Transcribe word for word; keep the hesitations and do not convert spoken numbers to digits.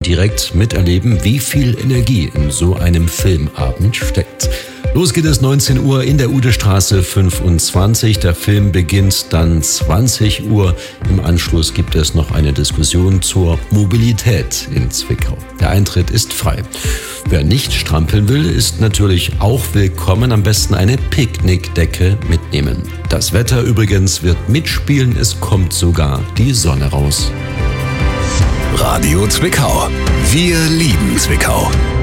direkt miterleben, wie viel Energie in so einem Filmabend steckt. Los geht es neunzehn Uhr in der Udestraße fünfundzwanzig. Der Film beginnt dann zwanzig Uhr. Im Anschluss gibt es noch eine Diskussion zur Mobilität in Zwickau. Der Eintritt ist frei. Wer nicht strampeln will, ist natürlich auch willkommen. Am besten eine Picknickdecke mitnehmen. Das Wetter übrigens wird mitspielen. Es kommt sogar die Sonne raus. Radio Zwickau. Wir lieben Zwickau.